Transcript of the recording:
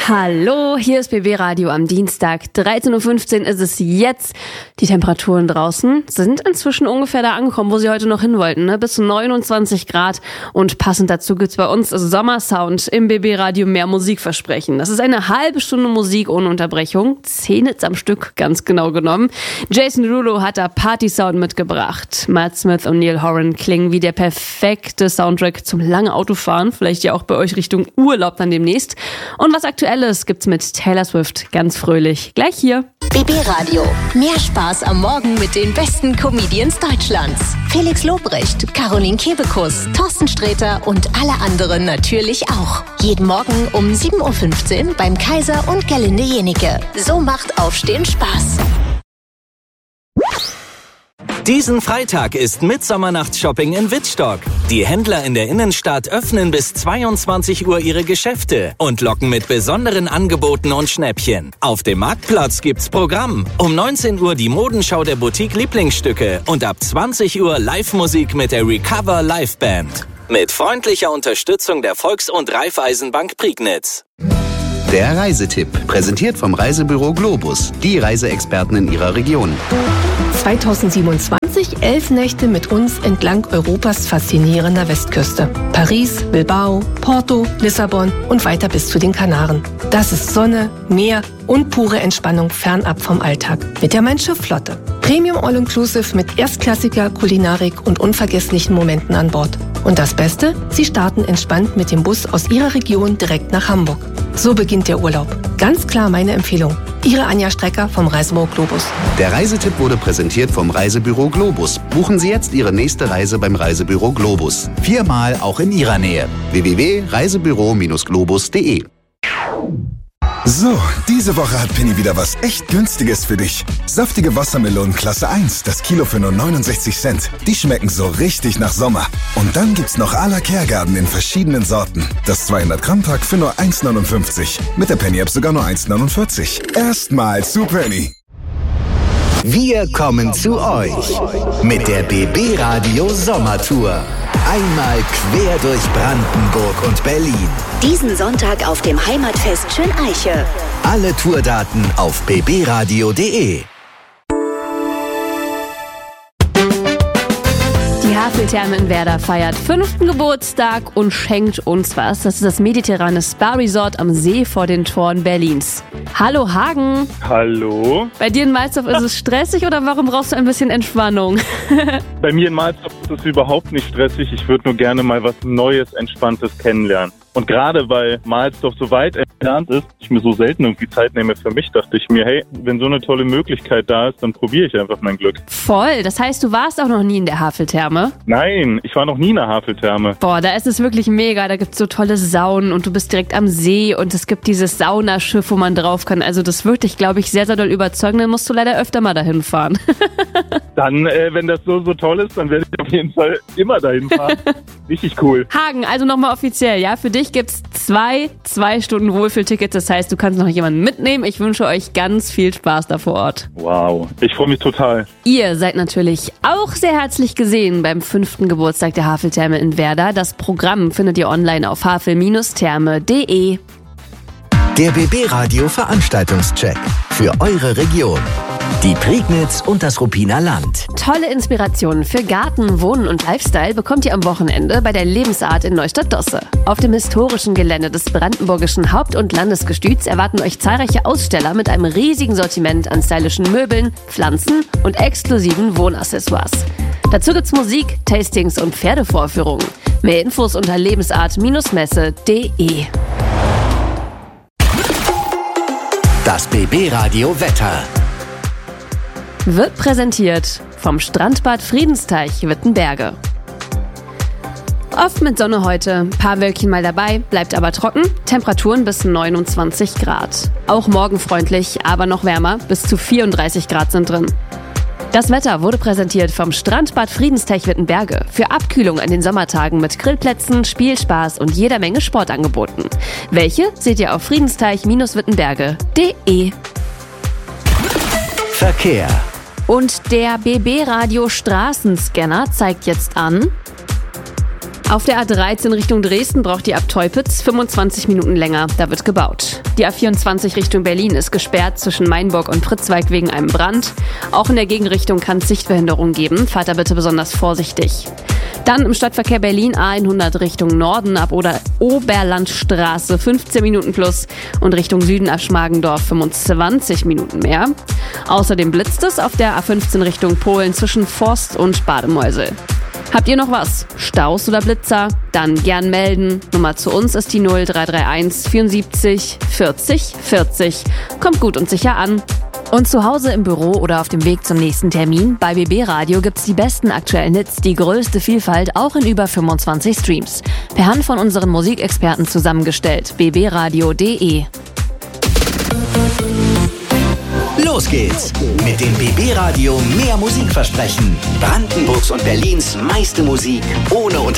Hallo, hier ist BB Radio am Dienstag. 13.15 Uhr ist es jetzt. Die Temperaturen draußen sind inzwischen ungefähr da angekommen, wo sie heute noch hin wollten, ne? Bis zu 29 Grad. Und passend dazu gibt's bei uns Sommersound im BB Radio mehr Musikversprechen. Das ist eine halbe Stunde Musik ohne Unterbrechung. 10 Hits am Stück, ganz genau genommen. Jason Derulo hat da Party-Sound mitgebracht. Matt Smith und Neil Horan klingen wie der perfekte Soundtrack zum langen Autofahren. Vielleicht ja auch bei euch Richtung Urlaub dann demnächst. Und was Aktuelles gibt's mit Taylor Swift ganz fröhlich. Gleich hier. BB Radio. Mehr Spaß am Morgen mit den besten Comedians Deutschlands. Felix Lobrecht, Caroline Kebekus, Thorsten Sträter und alle anderen natürlich auch. Jeden Morgen um 7.15 Uhr beim Kaiser und Gerlinde Jenike. So macht Aufstehen Spaß. Diesen Freitag ist Mittsommernachtsshopping in Wittstock. Die Händler in der Innenstadt öffnen bis 22 Uhr ihre Geschäfte und locken mit besonderen Angeboten und Schnäppchen. Auf dem Marktplatz gibt's Programm. Um 19 Uhr die Modenschau der Boutique Lieblingsstücke und ab 20 Uhr Live-Musik mit der Recover Live Band. Mit freundlicher Unterstützung der Volks- und Raiffeisenbank Prignitz. Der Reisetipp, präsentiert vom Reisebüro Globus, die Reiseexperten in ihrer Region. 2027 11 Nächte mit uns entlang Europas faszinierender Westküste. Paris, Bilbao, Porto, Lissabon und weiter bis zu den Kanaren. Das ist Sonne, Meer und pure Entspannung fernab vom Alltag. Mit der Mein-Schiff-Flotte. Premium All-Inclusive mit erstklassiger Kulinarik und unvergesslichen Momenten an Bord. Und das Beste? Sie starten entspannt mit dem Bus aus Ihrer Region direkt nach Hamburg. So beginnt der Urlaub. Ganz klar meine Empfehlung. Ihre Anja Strecker vom Reisebüro Globus. Der Reisetipp wurde präsentiert vom Reisebüro Globus. Buchen Sie jetzt Ihre nächste Reise beim Reisebüro Globus. 4-mal auch in Ihrer Nähe. www.reisebüro-globus.de. So, diese Woche hat Penny wieder was echt Günstiges für dich. Saftige Wassermelonen Klasse 1, das Kilo für nur 69 Cent. Die schmecken so richtig nach Sommer. Und dann gibt's noch à la Kergarten in verschiedenen Sorten. Das 200-Gramm-Pack für nur 1,59. Mit der Penny-App sogar nur 1,49. Erstmal zu Penny. Wir kommen zu euch mit der BB Radio Sommertour. Einmal quer durch Brandenburg und Berlin. Diesen Sonntag auf dem Heimatfest Schöneiche. Alle Tourdaten auf bbradio.de. Die Haveltherme in Werder feiert 5. Geburtstag und schenkt uns was. Das ist das mediterrane Spa-Resort am See vor den Toren Berlins. Hallo Hagen. Hallo. Bei dir in Malzdorf ist es stressig oder warum brauchst du ein bisschen Entspannung? Bei mir in Malzdorf ist es überhaupt nicht stressig. Ich würde nur gerne mal was Neues, Entspanntes kennenlernen. Und gerade weil Malzdorf so weit entfernt ist, ich mir so selten irgendwie Zeit nehme für mich, dachte ich mir, hey, wenn so eine tolle Möglichkeit da ist, dann probiere ich einfach mein Glück. Voll, das heißt, du warst auch noch nie in der Haveltherme? Nein, ich war noch nie in der Haveltherme. Boah, da ist es wirklich mega, da gibt's so tolle Saunen und du bist direkt am See und es gibt dieses Saunaschiff, wo man drauf kann. Also das wird dich, glaube ich, sehr, sehr doll überzeugen, dann musst du leider öfter mal dahin fahren. Dann, wenn das so toll ist, dann werde ich auf jeden Fall immer dahin fahren. Richtig cool. Hagen, also nochmal offiziell, ja, für dich gibt's zwei Stunden Wohlfühltickets, das heißt, du kannst noch jemanden mitnehmen. Ich wünsche euch ganz viel Spaß da vor Ort. Wow, ich freue mich total. Ihr seid natürlich auch sehr herzlich gesehen beim 5. Geburtstag der Haveltherme in Werder. Das Programm findet ihr online auf havel-therme.de. Der BB Radio Veranstaltungscheck für eure Region. Die Prignitz und das Ruppiner Land. Tolle Inspirationen für Garten, Wohnen und Lifestyle bekommt ihr am Wochenende bei der Lebensart in Neustadt-Dosse. Auf dem historischen Gelände des brandenburgischen Haupt- und Landesgestüts erwarten euch zahlreiche Aussteller mit einem riesigen Sortiment an stylischen Möbeln, Pflanzen und exklusiven Wohnaccessoires. Dazu gibt's Musik, Tastings und Pferdevorführungen. Mehr Infos unter lebensart-messe.de. Das BB Radio Wetter wird präsentiert vom Strandbad Friedensteich Wittenberge. Oft mit Sonne heute, paar Wölkchen mal dabei, bleibt aber trocken, Temperaturen bis 29 Grad. Auch morgen freundlich, aber noch wärmer, bis zu 34 Grad sind drin. Das Wetter wurde präsentiert vom Strandbad Friedensteich Wittenberge für Abkühlung an den Sommertagen mit Grillplätzen, Spielspaß und jeder Menge Sportangeboten. Welche seht ihr auf friedensteich-wittenberge.de. Verkehr. Und der BB Radio Straßenscanner zeigt jetzt an Auf der A13 Richtung Dresden braucht die ab Teupitz 25 Minuten länger. Da wird gebaut. Die A24 Richtung Berlin ist gesperrt zwischen Mainburg und Pritzwalk wegen einem Brand. Auch in der Gegenrichtung kann es Sichtbehinderung geben. Fahrt da bitte besonders vorsichtig. Dann im Stadtverkehr Berlin A100 Richtung Norden ab Oberlandstraße 15 Minuten plus und Richtung Süden ab Schmargendorf 25 Minuten mehr. Außerdem blitzt es auf der A15 Richtung Polen zwischen Forst und Bademäusel. Habt ihr noch was? Staus oder Blitzer? Dann gern melden. Nummer zu uns ist die 0331 74 40 40. Kommt gut und sicher an. Und zu Hause im Büro oder auf dem Weg zum nächsten Termin, bei BB Radio gibt's die besten aktuellen Hits, die größte Vielfalt, auch in über 25 Streams. Per Hand von unseren Musikexperten zusammengestellt. bbradio.de. Los geht's mit dem BB Radio mehr Musikversprechen. Brandenburgs und Berlins meiste Musik ohne